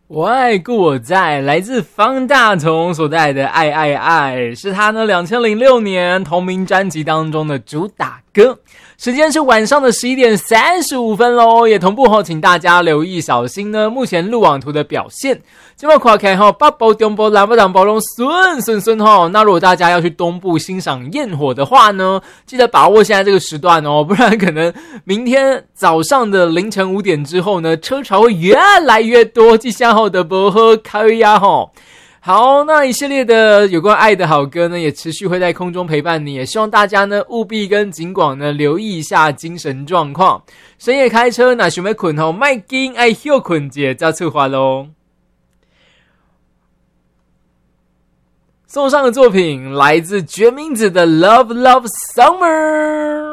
我爱故我在，来自方大同所带来的爱爱爱，是他呢2006年同名专辑当中的主打歌。时间是晚上的11点35分咯，也同步请大家留意小心呢目前路网图的表现。今晚看看北部中部南部南部都顺那如果大家要去东部欣赏焰火的话呢，记得把握现在这个时段哦，不然可能明天早上的凌晨5点之后呢，车潮会越来越多，即向后的不喝开呀吼。好，那一系列的有关爱的好歌呢，也持续会在空中陪伴你，也希望大家呢务必跟警广呢留意一下精神状况。深夜开车那想要困吼，卖紧爱休困者再出发咯。送上的作品来自决明子的 Love Love Summer。